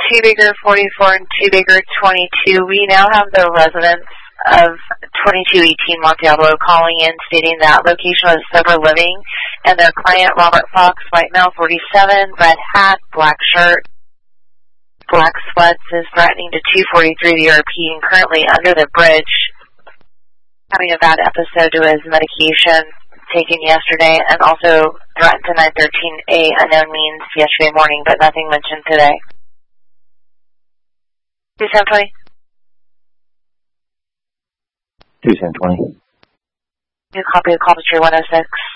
2 Baker 44 and 2 Baker 22. We now have the residents of 2218 Monte Diablo calling in stating that location was sober living, and their client Robert Fox, white male 47, red hat, black shirt, black sweats, is threatening to 243 the RP and currently under the bridge, having a bad episode to his medication taken yesterday, and also threatened to 913A unknown means yesterday morning, but nothing mentioned today. 2720. 2720. New copy of call history 106.